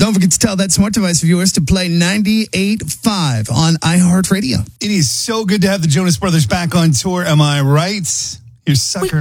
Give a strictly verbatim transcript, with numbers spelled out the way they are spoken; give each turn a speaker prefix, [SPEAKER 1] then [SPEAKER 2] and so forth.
[SPEAKER 1] Don't forget to tell that smart device of yours to play ninety-eight point five on iHeartRadio.
[SPEAKER 2] It is so good to have the Jonas Brothers back on tour. Am I right? You sucker.